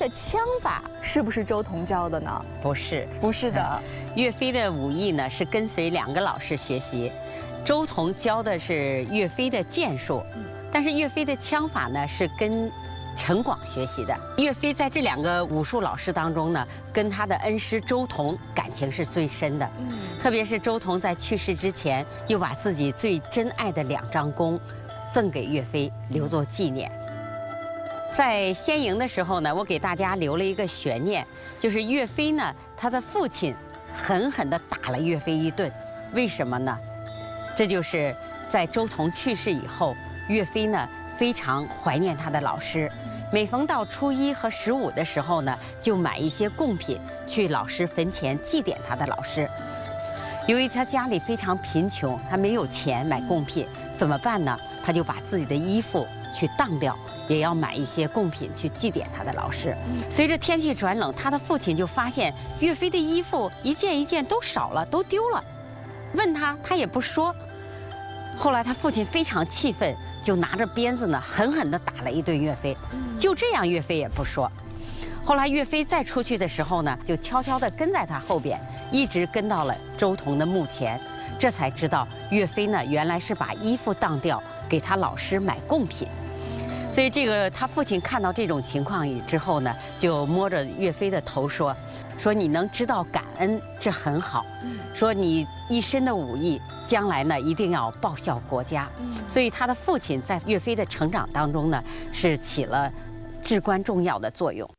的枪法是不是周彤教的呢？ 不是， 不是的。 岳飞的武艺呢是跟随2个老师学习，周彤教的是岳飞的剑术，但是岳飞的枪法呢是跟陈广学习的。岳飞在这2个武术老师当中呢，跟他的恩师周彤感情是最深的。特别是周彤在去世之前，又把自己最珍爱的2张弓赠给岳飞，留作纪念。在先营的时候呢，我给大家留了一个悬念，就是岳飞呢，他的父亲狠狠地打了岳飞一顿，为什么呢？这就是在周彤去世以后，岳飞呢非常怀念他的老师，每逢到初1和15的时候呢，就买一些贡品去老师坟前祭奠他的老师。由于他家里非常贫穷，他没有钱买贡品，怎么办呢？他就把自己的衣服去当掉，也要买一些贡品去祭奠他的老师。随着天气转冷，他的父亲就发现岳飞的衣服一件一件都少了，都丢了。问他，他也不说。后来他父亲非常气愤，就拿着鞭子呢，狠狠地打了一顿岳飞。就这样，岳飞也不说。后来岳飞再出去的时候呢，就悄悄地跟在他后边，一直跟到了周彤的墓前，这才知道岳飞呢原来是把衣服当掉，给他老师买贡品。所以他父亲看到这种情况之后呢，就摸着岳飞的头说你能知道感恩，这很好。说你一身的武艺，将来呢一定要报效国家。所以他的父亲在岳飞的成长当中呢，是起了至关重要的作用。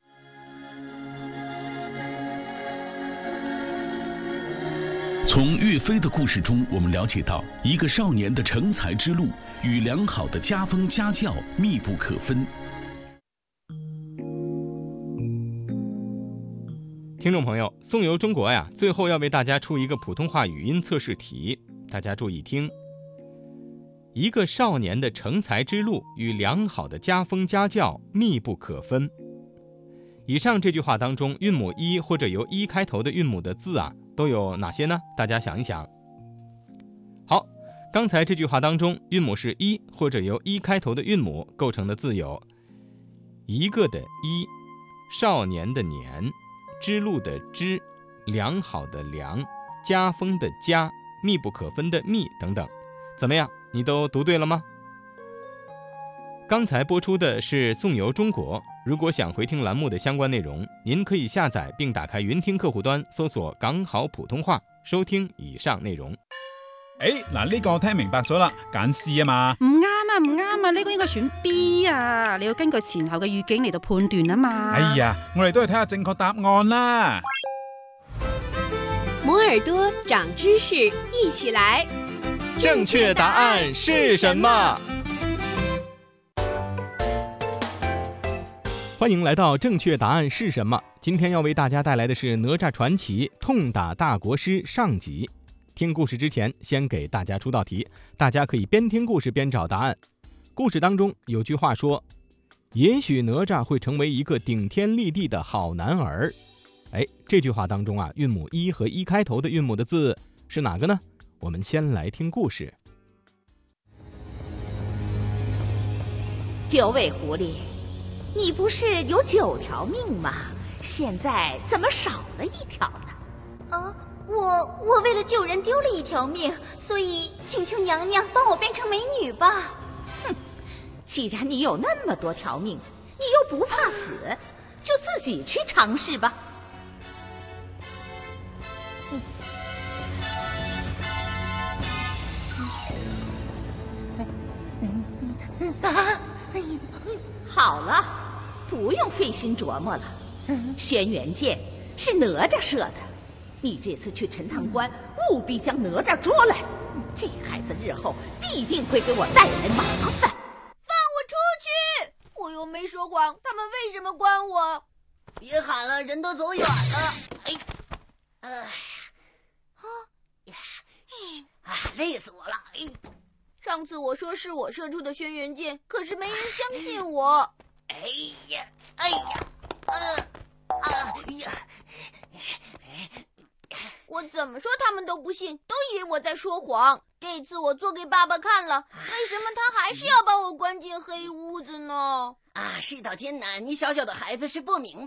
从岳飞的故事中，我们了解到一个少年的成才之路与良好的家风家教密不可分。 听众朋友，送游中国呀，最后要为大家出一个普通话语音测试题，大家注意听。一个少年的成才之路与良好的家风家教密不可分。以上这句话当中，韵母一或者由一开头的韵母的字啊，都有哪些呢？大家想一想。好，刚才这句话当中，韵母是一或者由一开头的韵母构成的字有一个的一，少年的年，之路的之，良好的良，家风的家，密不可分的密等等。怎么样，你都读对了吗？刚才播出的是送游中国，如果想回听栏目的相关内容，您可以下载并打开云听客户端，搜索港好普通话，收聽以上內容。 嗱，呢個我聽明白咗啦，揀 C 啊嘛。 唔啱啊，唔啱啊，呢個應該選 B 啊，你要根據前後嘅語境嚟到判斷啊嘛。 哎呀，我哋都係睇下正確答案啦。 摩耳朵長知識，一起來。 正確答案是什麼？歡迎來到正確答案是什麼？今天要為大家帶來的是《哪吒傳奇》痛打大國師上集。聽故事之前，先給大家出道題，大家可以邊聽故事邊找答案。故事當中有句話說，也許哪吒會成為一個頂天立地的好男兒。這句話當中啊，韻母一和一開頭的韻母的字是哪個呢？我們先來聽故事。 九尾狐狸，你不是有9條命嗎？現在怎麼少了1條呢？ 我為了救人丟了1條命，所以請求娘娘幫我變成美女吧。 哼，既然你有那麼多條命，你又不怕死，就自己去嘗試吧。好了，不用費心琢磨了。轩辕劍是哪吒射的，你這次去陳塘關，務必將哪吒捉來。這孩子日後必定會給我帶來麻煩。 放我出去！我又沒說謊，他們為什麼關我？別喊了，人都走遠了。 累死我了！ 上次我說是我射出的軒辕劍，可是沒人相信我。我怎麼說他們都不信，都以為我在說謊。這次我做給爸爸看了，為什麼他還是要把我關進黑屋子呢？ 世道艱難，你小小的孩子是不明